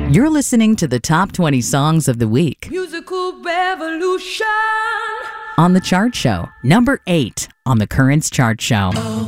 You're listening to the top 20 songs of the week Musical revolution. on The Chart Show, number 8 on the Currents Chart Show.